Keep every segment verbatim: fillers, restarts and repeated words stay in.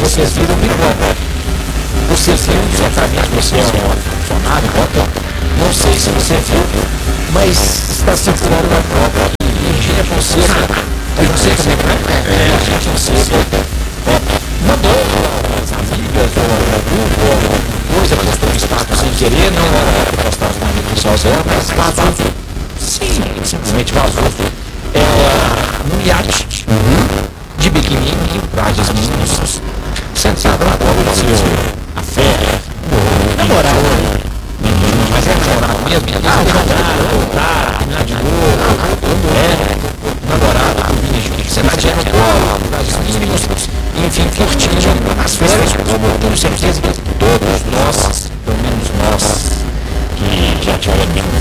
vocês viram me conta. Vocês viram certamente, vocês é um funcionário, não sei se você viu, mas está circulando na prova que Virgínia Fonseca, eu não sei como é que é, Virgínia Fonseca, mandou as amigas, ou algum grupo, ou alguma coisa, postou um status sem querer, não era para postar os amigos sociais dela, mas vazou. Sim, simplesmente vazou. Ela, num iate, de biquíni, trajes meninos, sentada na prova do seu afé, namorado, mas é namorado mesmo, ah, namorado, voltar, terminar de novo, é, namorado, sentadinha no colo, trajes meninos, enfim, curtindo as férias, como tenho certeza que todos nós, pelo menos nós, que já tivemos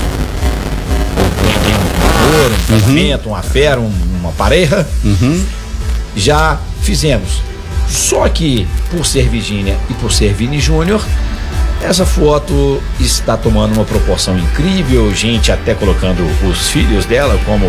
um namoro, um casamento, uma fera, um, uma pareja, uhum. já fizemos. Só que, por ser Virgínia e por ser Vini Júnior, essa foto está tomando uma proporção incrível, gente até colocando os filhos dela como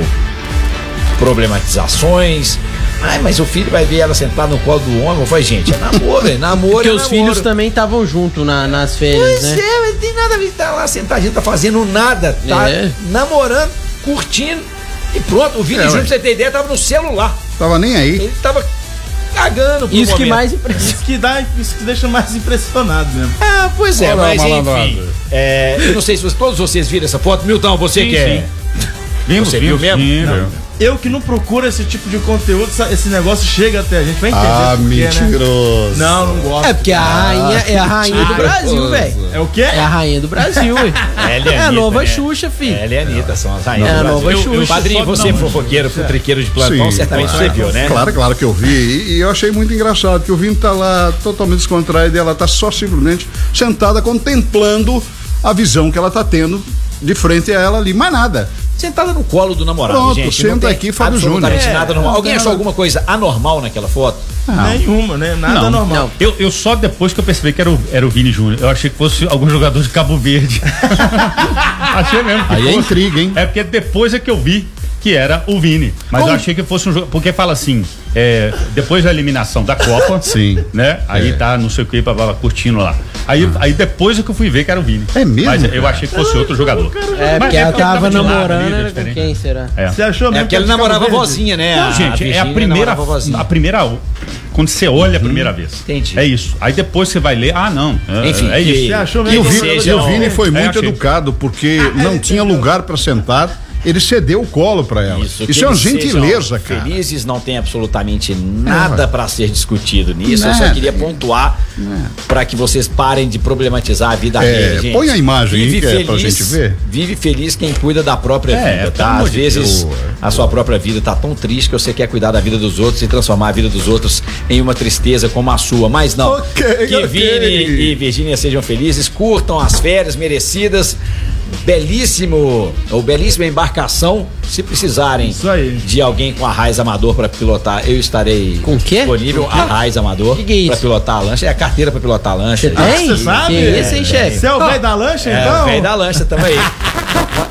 problematizações. Ai, mas o filho vai ver ela sentada no colo do homem. Foi, gente, é namoro, é namoro. Porque é os namoro. Filhos também estavam juntos na, nas férias, pois né? Pois é, mas tem nada a ver, tá lá sentadinho, tá fazendo nada, tá é. namorando, curtindo e pronto. O Vini é, Júnior, pra você ter ideia, tava no celular. Tava nem aí. Ele tava cagando pro Isso momento. que mais impressiona. Isso que dá, isso que deixa mais impressionado mesmo. Ah, pois é, Olha mas enfim. É, eu não sei se vocês, todos vocês viram essa foto. Milton, você sim, que é. Vimos, você vimos, viu mesmo? Sim, não. Eu que não procuro esse tipo de conteúdo, esse negócio chega até a gente, vai entender. Ah, porque, mentiroso. Né? Não, não gosto. É porque a rainha é a rainha do Brasil, velho. É o quê? É a rainha do Brasil, velho. Ela É a Anitta, nova né? Xuxa, filho. Ela e a Anitta são as rainhas É do a Brasil. nova Eu, Xuxa. eu, Padrinho, você não, fofoqueiro, futriqueiro de plantão, Sim, certamente claro. você viu, né? Claro, claro que eu vi. E, e eu achei muito engraçado que o Vini tá lá totalmente descontraído e ela tá só simplesmente sentada contemplando a visão que ela tá tendo de frente a ela ali, mais nada. Sentada no colo do namorado, Pronto, gente. senta não tem aqui, Fábio absolutamente Júnior. nada É, normal. não Alguém tem achou nada. alguma coisa anormal naquela foto? Não. Nenhuma, né? Nada Não, normal. não. Eu, eu só depois que eu percebi que era o, era o Vini Júnior, eu achei que fosse algum jogador de Cabo Verde. Achei mesmo. que Aí é fosse. intriga, hein? É porque depois é que eu vi que era o Vini. Mas Como? eu achei que fosse um jogador. Porque fala assim, é, depois da eliminação da Copa, Sim. né? Aí É. tá, não sei o que, babá, curtindo lá. Aí, Ah. aí depois é que eu fui ver que era o Vini. É mesmo, Mas eu cara? achei que fosse outro jogador. É, Mas porque ela porque tava de lado namorando, ali, era com diferente. quem será? É. Você achou É mesmo porque ela que era de namorava Cabo Verde? vozinha, né? Não, gente, é a Virgínia primeira, namorava vozinha. a primeira, quando você olha a primeira vez. Entendi. É isso. Aí depois você vai ler, ah, não, é, Enfim, é isso. Você achou E mesmo o que Vini, era de e o Cabo Vini Verde? foi É, muito achei. educado porque não tinha lugar para sentar. Ele cedeu o colo para ela. Isso, que é uma eles gentileza, sejam cara. Felizes, não tem absolutamente nada É. para ser discutido nisso. Eu só Nada. queria pontuar para que vocês parem de problematizar a vida É, dele, gente. põe a imagem aí, Vive que é feliz, pra gente ver. Vive feliz quem cuida da própria É, vida, pelo tá? amor Às de vezes Deus. a sua própria vida tá tão triste que você quer cuidar da vida dos outros e transformar a vida dos outros em uma tristeza como a sua. Mas não. Ok, que ok. Vini e Virgínia sejam felizes, curtam as férias merecidas. Belíssimo, ou belíssima embarcação. Se precisarem Isso aí. de alguém com arraiz amador para pilotar, eu estarei Com quê? disponível. Arraiz amador Que que é isso? para pilotar a lancha. É a carteira para pilotar a lancha. Você tem? você sabe? Que isso, hein, chefe? Você é o velho da lancha, É, então? o velho da lancha também.